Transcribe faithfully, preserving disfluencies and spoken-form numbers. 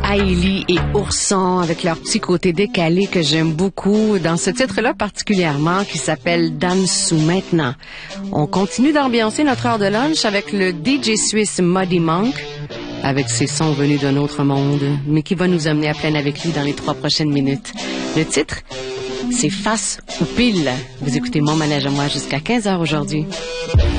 Hailey et Ourson avec leur petit côté décalé que j'aime beaucoup dans ce titre-là particulièrement qui s'appelle Danse maintenant. On continue d'ambiancer notre heure de lunch avec le D J suisse Muddy Monk avec ses sons venus d'un autre monde, mais qui va nous amener à pleine avec lui dans les trois prochaines minutes. Le titre, c'est Face ou Pile. Vous écoutez Mon Manège à moi jusqu'à quinze heures aujourd'hui.